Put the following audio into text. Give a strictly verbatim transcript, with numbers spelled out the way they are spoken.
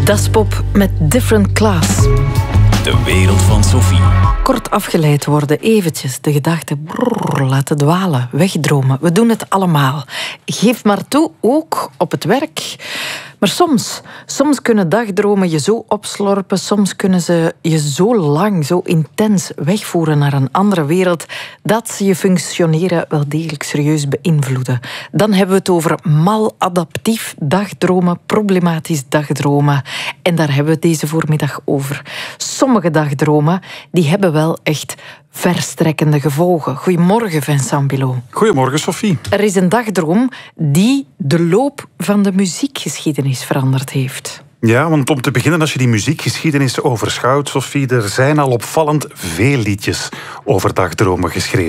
Daspop met Different Class. De wereld van Sophie. Kort afgeleid worden, eventjes de gedachte brrr, laten dwalen, wegdromen. We doen het allemaal. Geef maar toe, ook op het werk. Maar soms, soms kunnen dagdromen je zo opslorpen, soms kunnen ze je zo lang, zo intens wegvoeren naar een andere wereld, dat ze je functioneren wel degelijk serieus beïnvloeden. Dan hebben we het over maladaptief dagdromen, problematisch dagdromen. En daar hebben we het deze voormiddag over. Sommige dagdromen, die hebben wel echt verstrekkende gevolgen. Goedemorgen, Vincent Bilot. Goedemorgen, Sophie. Er is een dagdroom die de loop van de muziekgeschiedenis veranderd heeft. Ja, want om te beginnen, als je die muziekgeschiedenis overschouwt, Sophie, er zijn al opvallend veel liedjes over dagdromen geschreven.